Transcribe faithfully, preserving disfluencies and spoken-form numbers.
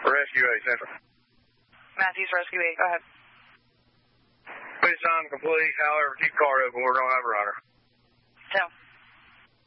Rescue eight, Central. Matthews, Rescue eight, go ahead. Please time complete, however, keep car open, we're going to have a runner. Ten.